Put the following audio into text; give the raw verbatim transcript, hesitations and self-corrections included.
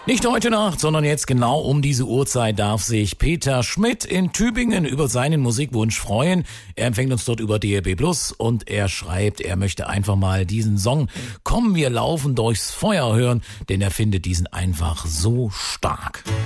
Nicht heute Nacht, sondern jetzt genau um diese Uhrzeit darf sich Peter Schmidt in Tübingen über seinen Musikwunsch freuen. Er empfängt uns dort über D A B Plus und er schreibt, er möchte einfach mal diesen Song Komm, wir laufen durchs Feuer hören, denn er findet diesen einfach so stark.